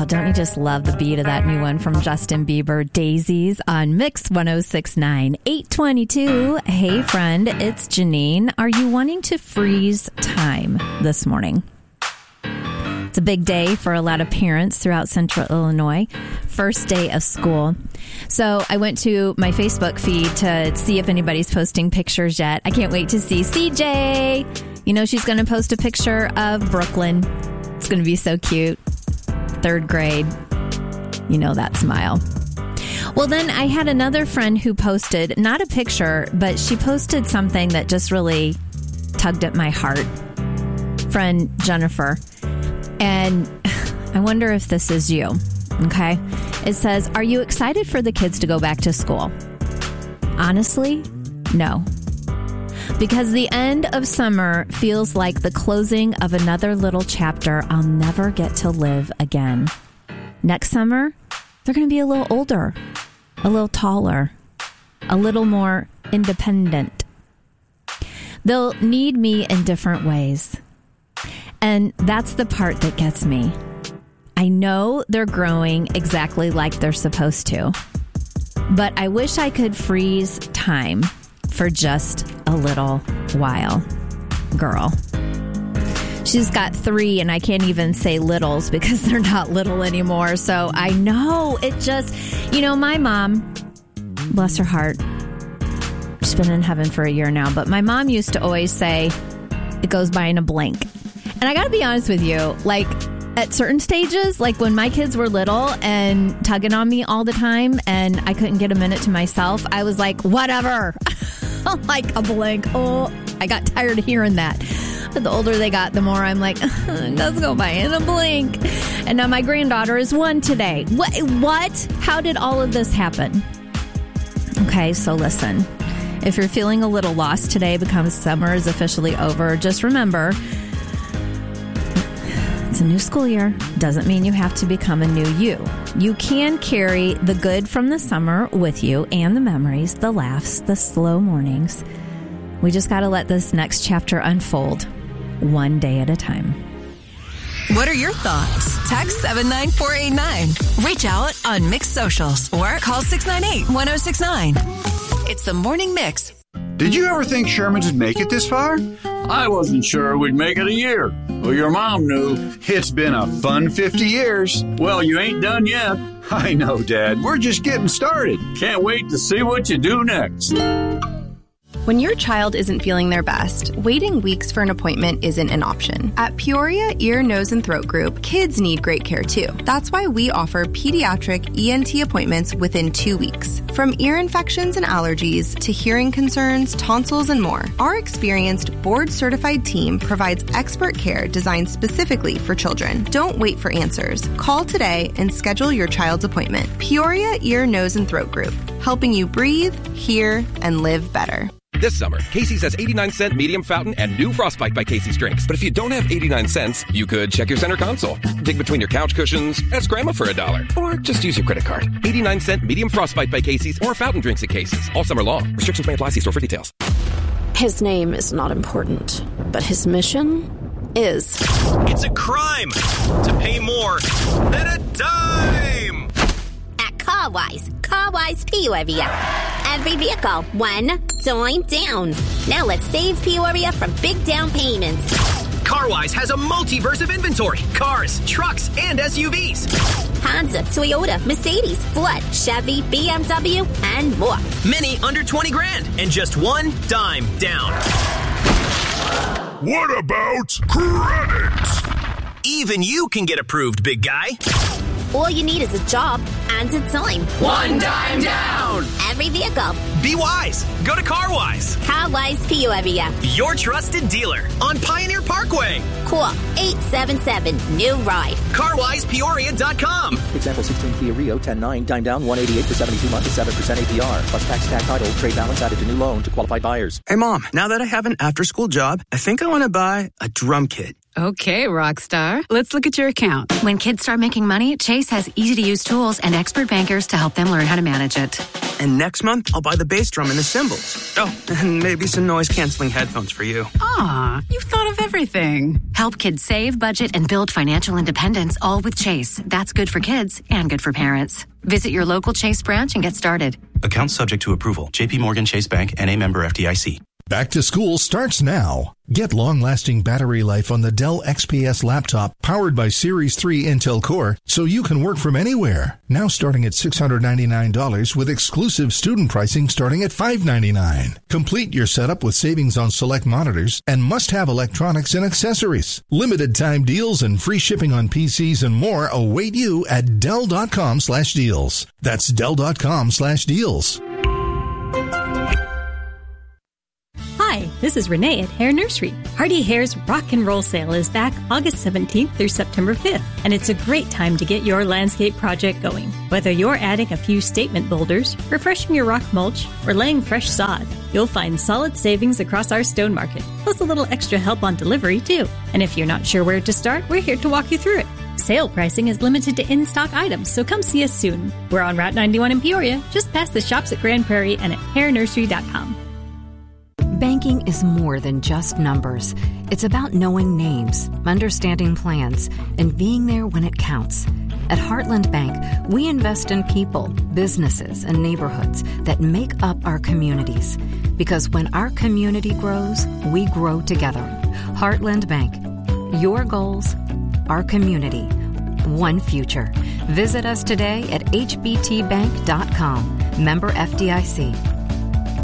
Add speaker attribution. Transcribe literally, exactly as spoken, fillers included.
Speaker 1: don't you just love the beat of that new one from Justin Bieber, Daisies, on Mix one oh six point nine, eight twenty-two. Hey, friend, it's Janine. Are you wanting to freeze time this morning? It's a big day for a lot of parents throughout Central Illinois. First day of school. So I went to my Facebook feed to see if anybody's posting pictures yet. I can't wait to see C J. You know, she's going to post a picture of Brooklyn. It's going to be so cute. Third grade. You know that smile. Well, then I had another friend who posted, not a picture, but she posted something that just really tugged at my heart. Friend Jennifer. And I wonder if this is you, okay? It says, are you excited for the kids to go back to school? Honestly, no. Because the end of summer feels like the closing of another little chapter I'll never get to live again. Next summer, they're going to be a little older, a little taller, a little more independent. They'll need me in different ways. And that's the part that gets me. I know they're growing exactly like they're supposed to, but I wish I could freeze time for just a little while. Girl. She's got three, and I can't even say littles because they're not little anymore. So I know it just, you know, my mom, bless her heart, she's been in heaven for a year now, but my mom used to always say, it goes by in a blink. And I got to be honest with you, like at certain stages, like when my kids were little and tugging on me all the time and I couldn't get a minute to myself, I was like, whatever, like a blink. Oh, I got tired of hearing that. But the older they got, the more I'm like, it does go by in a blink. And now my granddaughter is one today. What? What? How did all of this happen? Okay, so listen. If you're feeling a little lost today because summer is officially over, just remember, it's a new school year. Doesn't mean you have to become a new you. You can carry the good from the summer with you and the memories, the laughs, the slow mornings. We just got to let this next chapter unfold one day at a time.
Speaker 2: What are your thoughts? Text seven nine four eight nine. Reach out on Mix Socials or call six nine eight, one oh six nine. It's the Morning Mix.
Speaker 3: Did you ever think Sherman's would make it this far?
Speaker 4: I wasn't sure we'd make it a year. Well, your mom knew.
Speaker 3: It's been a fun fifty years.
Speaker 4: Well, you ain't done yet.
Speaker 3: I know, Dad. We're just getting started.
Speaker 4: Can't wait to see what you do next.
Speaker 5: When your child isn't feeling their best, waiting weeks for an appointment isn't an option. At Peoria Ear, Nose, and Throat Group, kids need great care too. That's why we offer pediatric E N T appointments within two weeks. From ear infections and allergies to hearing concerns, tonsils, and more, our experienced board-certified team provides expert care designed specifically for children. Don't wait for answers. Call today and schedule your child's appointment. Peoria Ear, Nose, and Throat Group, helping you breathe, hear, and live better.
Speaker 6: This summer, Casey's has eighty-nine cent medium fountain and new Frostbite by Casey's drinks. But if you don't have eighty-nine cents, you could check your center console, dig between your couch cushions, ask Grandma for a dollar, or just use your credit card. eighty-nine cent medium Frostbite by Casey's or fountain drinks at Casey's. All summer long. Restrictions may apply. See store for details.
Speaker 7: His name is not important, but his mission is.
Speaker 8: It's a crime to pay more than a dime.
Speaker 9: At Carwise, Carwise Peoria. Every vehicle, one dime down. Now let's save Peoria from big down payments.
Speaker 8: Carwise has a multiverse of inventory. Cars, trucks, and S U Vs.
Speaker 9: Honda, Toyota, Mercedes, Ford, Chevy, B M W, and more.
Speaker 8: Many under twenty grand and just one dime down.
Speaker 10: What about credit?
Speaker 8: Even you can get approved, big guy.
Speaker 9: All you need is a job and a dime.
Speaker 8: One dime down.
Speaker 9: Every vehicle.
Speaker 8: Be wise. Go to Carwise.
Speaker 9: Carwise Peoria.
Speaker 8: Your trusted dealer on Pioneer Parkway.
Speaker 9: Call eight seven seven, new ride.
Speaker 8: Carwise Peoria dot com.
Speaker 11: Example sixteen Kia Rio ten nine, dime down one eighty-eight for seventy-two months at seven percent A P R. Plus tax, tax, title, trade balance added to new loan to qualified buyers.
Speaker 12: Hey, Mom, now that I have an after-school job, I think I want to buy a drum kit. Okay, Rockstar. Let's look at your account.
Speaker 13: When kids start making money, Chase has easy-to-use tools and expert bankers to help them learn how to manage it.
Speaker 14: And next month, I'll buy the bass drum and the cymbals. Oh, and maybe some noise-canceling headphones for you.
Speaker 12: Aw, you've thought of everything.
Speaker 13: Help kids save, budget, and build financial independence, all with Chase. That's good for kids and good for parents. Visit your local Chase branch and get started.
Speaker 15: Account subject to approval. J P Morgan Chase Bank, N A member F D I C.
Speaker 10: Back to school starts now. Get long-lasting battery life on the Dell X P S laptop powered by Series three Intel Core so you can work from anywhere. Now starting at six hundred ninety-nine dollars with exclusive student pricing starting at five hundred ninety-nine dollars. Complete your setup with savings on select monitors and must-have electronics and accessories. Limited time deals and free shipping on P Cs and more await you at Dell.com slash deals. That's Dell.com slash deals.
Speaker 16: Hi, this is Renee at Hair Nursery. Hardy Hair's Rock and Roll Sale is back August seventeenth through September fifth, and it's a great time to get your landscape project going. Whether you're adding a few statement boulders, refreshing your rock mulch, or laying fresh sod, you'll find solid savings across our stone market, plus a little extra help on delivery, too. And if you're not sure where to start, we're here to walk you through it. Sale pricing is limited to in-stock items, so come see us soon. We're on Route ninety-one in Peoria, just past the shops at Grand Prairie and at hair nursery dot com.
Speaker 17: Banking is more than just numbers. It's about knowing names, understanding plans, and being there when it counts. At Heartland Bank, we invest in people, businesses, and neighborhoods that make up our communities. Because when our community grows, we grow together. Heartland Bank. Your goals, our community, one future. Visit us today at h b t bank dot com. Member F D I C.